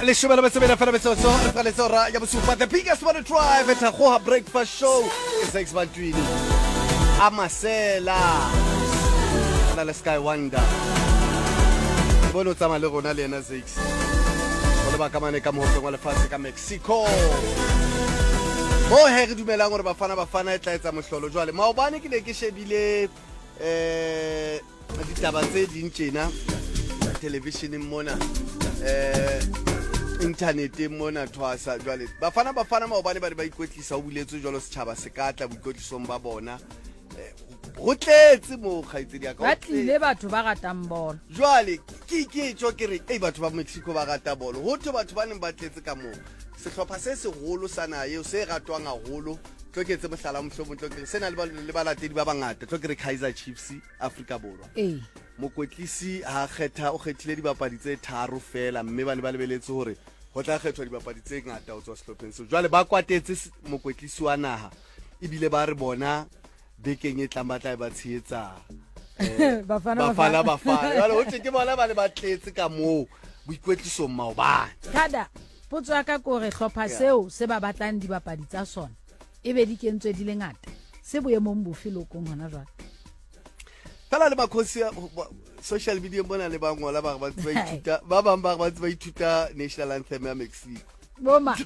leshome la metsebela fela metsotso re fa letsora ya bosupa the biggest one to drive at a breakfast show ke Sex Bantwini Amasela la le Sky Wonder bono tsama le rona le yena Sex le ba kamane ka mohopeng wa lefatshe ka Mexico mo he re dumelang gore bafana e tla etsa mohlolo jwale maobane ke le ke shebile ditaba tse dintšena television mona internet mona twasa jwale bafana maobane ba ikwetlisa o buletse jwalo setšhaba se katla boikwetlisong ba bona go tletse mo kgaitsedi ya ka ba tlile batho ba ratang bolo jwale ke tšo ke re batho ba Mexico ba rata bolo ho the batho ba neng ba tletse ka mo sehlopha se segolo sana eo se ratwang haholo tlo ke tse mohlala mohlomong tlo ke sena le balatedi ba bangata tlo ke re Kaizer Chiefs Africa Borwa mokwetlisi ha o kgethile dibapadi tse tharo fela mme ba ne ba lebeletse hore ho tla kgethwa dibapadi tse ngata ho tswa sehlopheng se jwale ba kwatetse mokwetlisi wa naha ebile ba re bona bekeng e tlang ba tla ba tsheetsa bafana jwale ho ke bona ba le ba tletse ka moo boikwetlisong maobane kada potso ka gore hlopha seo se ba batlang dibapadi tsa sona ebe di kentswe di le ngata se boemong bofe lokong hona jwale fela le bakhosi social media bona le bangola ba ithuta ba bang ba ithuta national anthem ya Mexico boma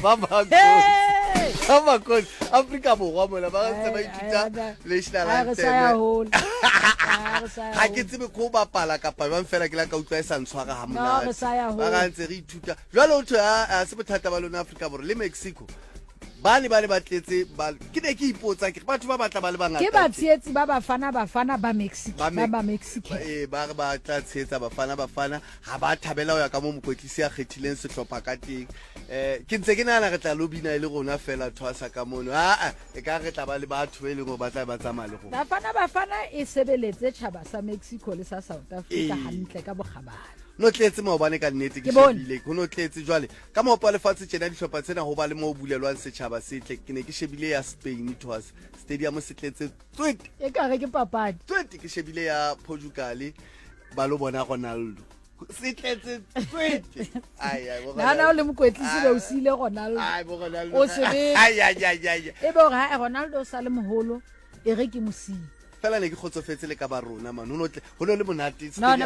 ba Africa Borwa mona ba ithuta national anthem ha ke tsebe ko ba pala kapa ba fela ke la ka utlwa sa ntshwara ha mona ba ga ntse re ithuta jwale o thwa se bothata ba lona Africa Borwa le Mexico ba le batletse ba ke ne ke ipotsa ke batho ba batla ba le bangata ke ba tsietsi ba bafana ba Mexico ba Mexico ba tla tsietsa bafana ha ba thabela ho ya ka mo mokwetlisi ya kgethileng sehlopha ka teng ke ntse ke nana re tla lobina ile rona fela thwasa ka mono e ka re tla ba le batho e leng go batla ba tsamaya le go bafana e sebeletse tšhaba sa Mexico le sa South Africa hantle ka bogabane no tletse maobane ka nnete ke shebile go no tletse jwale ka mopa lefatshe tjena dihlopha tsena ho ba le mo bulelwang setjhaba setle ke ne ke shebile ya Spain twas stadium se tletse tweet e ka re ke papadi tweet ke shebile ya Portugal ba lo bona Ronaldo se tletse tweet na o le mokwetlisi le o sile Ronaldo o se be e bo ga Ronaldo sa le moholo e re ke mosi fela ne ke khotsofetse le ka ba rona man ho no le monate ba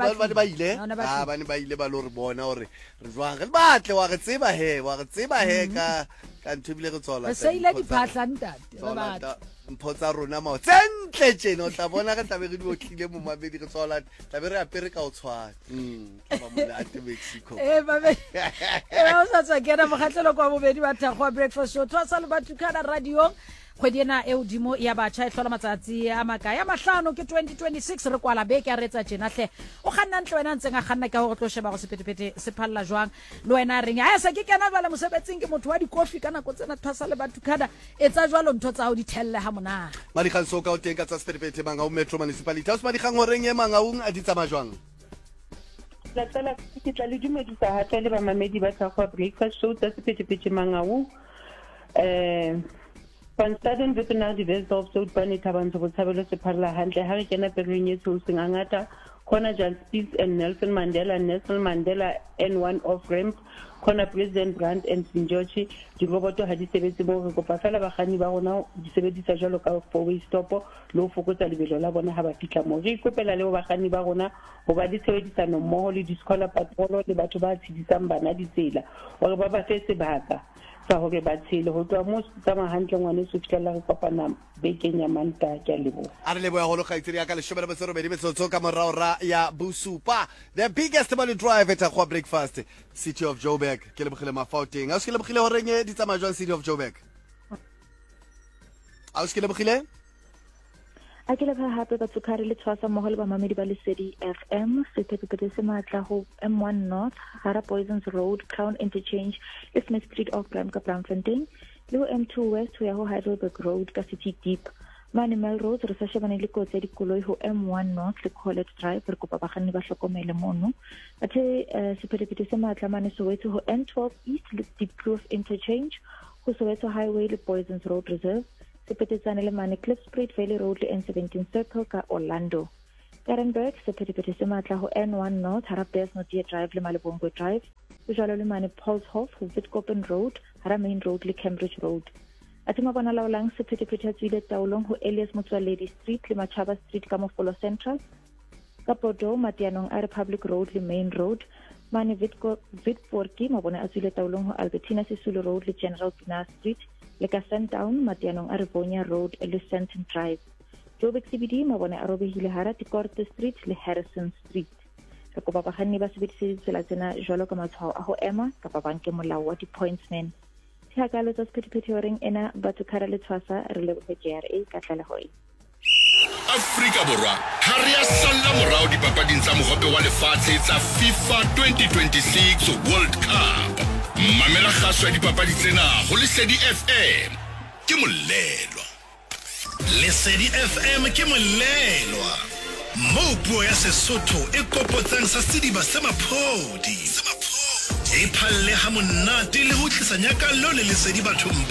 ile ba lo re bona hore re jwang re batle wa re tseba he ka ntho bile re tsola re se ile diphahla ntate ba batla mpotsa rona mao tsentle tjena o tla bona re tlabe re di otlile mo mabedi re tsola tlabe re apere ka o tshwana ba monate Mexico o sa tsa kena mogatlelo kwa bobedi ba thagwa breakfast show twa sa le batho kana radio kgwediena e udimo ya batjha e tlhola matsatsi a maka ya mahlano ke 2026 re kwala beke a retsa tjena hle o ganna ntle wena ntseng a ganna ka go tlo sheba go sepetepete se phalla jwang le wena reng a sa ke kana bala mosebetsing ke motho wa dikofi kana go tsena thasa le batho kada etsa jwalo ntho tsa ho di thelle ha mona mari kgang so ka o teng ka tsa sepetepete manga o metro municipality house mari kgang horeng e mangaung a di tsama jwang la tsala ke tla le dumedisa ha tla le ba mamedi ba tsa go breakfast show tsa sepetepete mangaung Van Staden Veterinary Division of South Bani Tabanzo Botshabelo se phalla hantle ha re kena pereng e tshotseng angata khona John Spears and Nelson Mandela N1 of Ramp khona President Grant and Sinjochi di roboto ha di sebetse mo re kopa fela bagani ba rona di sebedisa jalo ka four-way stop lo fokotsa lebelo la bona ha ba fitla mo re ikopela le bagani ba rona go ba di sebedisano mmoho le di scholar patrol le batho ba tshedisang bana ditsela gore ba ba fe sebaka sa hore ba tshele ho twa mo tsama hantle ngwane se fitla re kopana bekeng ya manta ke lebo a re lebo ya holo kgaitsedi ya ka leshome la botserobedi metsotso ka morao ya bosupa the biggest money drive at a breakfast City of Joburg ke lebogile mafauteng a se ke lebogile horeng di tsama jwang City of Joburg a se ke lebogile a ke lebha hape ba tsukare le tshwasa mogole ba mamedi ba lesedi FM sepetepete se matla ho M1 North Hara Poisons Road Crown Interchange Smith Street of Bloemfontein le ho M2 West ho ya ho Heidelberg Road ka City Deep Manimal Road re sa shebane le kotse di koloi ho M1 North le College Drive re kopa bagani ba hlokomele mono athe sepetepete se matla mane Soweto ho N12 East le Deep Grove Interchange ho Soweto Highway le Poisons Road Reserve sepetetsane le mane Cliffsbridge Valley Road le N17 Circle ka Orlando Karenberg sepetepete se matla ho N1 North Hara Bears Nodia Drive le Malebongwe Drive o jalo le mane Paulshof Witkoppen Road hara Main Road le Cambridge Road a tsema bona laolang sephethephethe a tswile taolong ho Elias Motswaledi Street le Machaba Street ka Mofolo Central ka Bodo Matianong a Republic Road le Main Road mane Vitporki mabone a tswile taolong ho Albertina Sisulu Road le General Pina Street le ka Sundown Matianong a Rivonia Road le Senton Drive Joburg CBD mabone a robehile hara Tikorte Street le Harrison Street re kopa bakganni ba sebedise ditsela tsena jwalo ka matshwao a ho ema kapa banke molao wa di-pointsmen thakalo tsa sephethephethe horeng ena batho khara le tshwasa re lebohe JRA ka tlaleho e Afrika Borwa ha re a salla morao dipapading tsa mohope wa lefatshe tsa FIFA 2026 World Cup mamela kgaso ya dipapadi tsena ho Lesedi FM ke molelwa Lesedi FM ke molelwa mo puo ya Sesotho e kopotsang sa sediba sa maphodi e phalle ha monate le ho tlisa nyakallo le Lesedi bathong